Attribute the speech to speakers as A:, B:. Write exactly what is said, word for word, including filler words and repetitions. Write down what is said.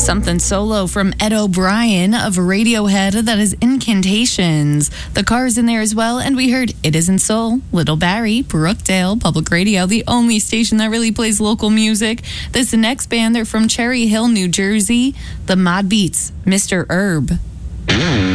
A: Something Solo from Ed O'Brien of Radiohead. That is Incantations. The Cars in there as well. And we heard It Isn't Soul, Little Barry, Brookdale, Public Radio, the only station that really plays local music. This next band, they're from Cherry Hill, New Jersey. The Mod Beats, Mister Herb.